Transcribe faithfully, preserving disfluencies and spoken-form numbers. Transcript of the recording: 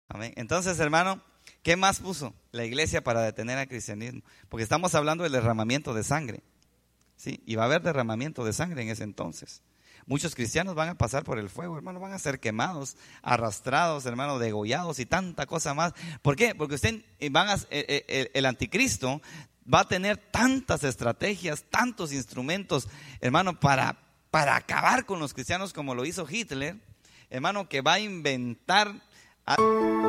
Amén. Entonces, hermano, ¿qué más puso la iglesia para detener al cristianismo? Porque estamos hablando del derramamiento de sangre, ¿sí? Y va a haber derramamiento de sangre en ese entonces. Muchos cristianos van a pasar por el fuego, hermano, van a ser quemados, arrastrados, hermano, degollados y tanta cosa más. ¿Por qué? Porque usted van a, el, el, el anticristo va a tener tantas estrategias, tantos instrumentos, hermano, para, para acabar con los cristianos como lo hizo Hitler, hermano, que va a inventar